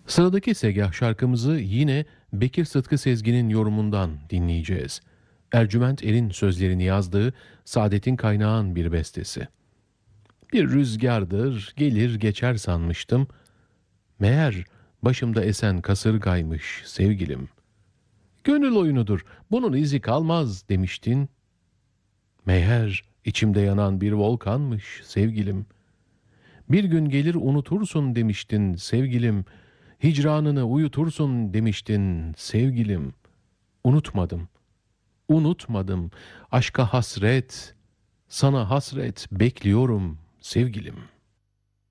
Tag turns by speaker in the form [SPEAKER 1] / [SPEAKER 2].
[SPEAKER 1] Sıradaki Segah şarkımızı yine Bekir Sıtkı Sezgin'in yorumundan dinleyeceğiz. Ercüment Er'in sözlerini yazdığı Saadettin Kaynağ'ın bir bestesi. Bir rüzgardır, gelir geçer sanmıştım. Meğer başımda esen kasırgaymış sevgilim. Gönül oyunudur, bunun izi kalmaz demiştin. Meğer içimde yanan bir volkanmış sevgilim. Bir gün gelir unutursun demiştin sevgilim. Hicranını uyutursun demiştin sevgilim. Unutmadım, unutmadım. Aşka hasret, sana hasret bekliyorum sevgilim.